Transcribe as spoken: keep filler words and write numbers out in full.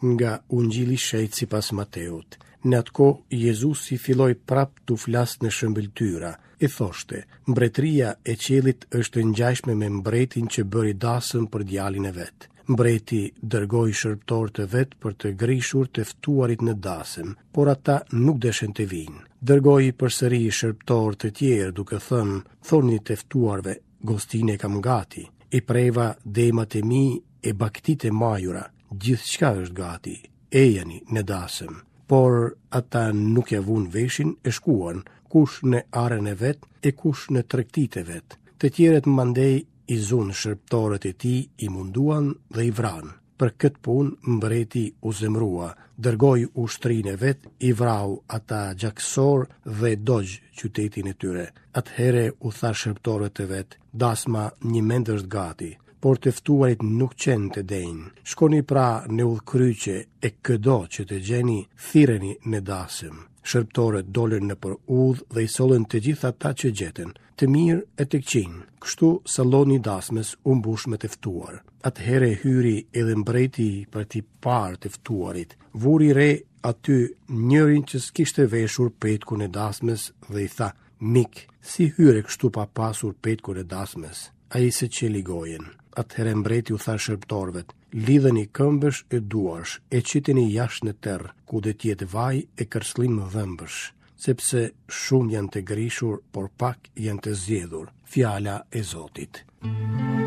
nga Ungjilli i Shejtë sipas Mateut. Në atë kohë Jezusi filloi prap të flasë në shëmbëltyra. I thoshte: mbretëria e qiellit është ngjashme me mbretin që bëri dasëm për djalin e vet. Mbreti dërgoi shërbëtorë të vet për të grishur të ftuarit në dasëm, por ata nuk deshen të vinë. Dërgoi përsëri shërbëtorë të tjerë duke thënë: thoni të ftuarve, gostinë e kam gati. I preva demat e mi e baktit e majura, gjithçka është gati. Ejani në dasëm. Por ata nuk ja vun veshin e shkuan, kush në arën e vet e kush në tregtit e vet. Të tjerët mandej i zunë shërbëtorët e tij i munduan dhe i vranë. Për këtë punë mbreti u zemrua, dërgoi ushtrinë e vet, i vrau ata gjakësor dhe dogj qytetin e tyre. Atëhere u tha shërbëtorët e vet: dasma një mend është gati, por të ftuarit nuk qenë të denjë. Shkoni pra në udhkryqe e këdo që të gjeni, thirreni në dasëm. Shërbëtorët dolën në për udhë dhe i sollën të gjithë ata që gjeten, të mirë e të këqij. Kështu salloni dasmës u mbush me të ftuar. Atëhere hyri edhe mbreti për t'i parë të ftuarit. Vuri re aty njërin që s'kishte veshur petkun e dasmës dhe i tha: mik, si hyre kështu pa pasur petkun e dasmës? Ai se qeli gojen. Atëherë mbreti u tha shërbëtorëve: lidheni këmbësh e duarsh e qiteni jashtë në terr, ku do të jetë vaj e kërcëllim dhëmbësh, sepse shumë janë të grishur, por pak janë të zgjedhur. Fjala e Zotit.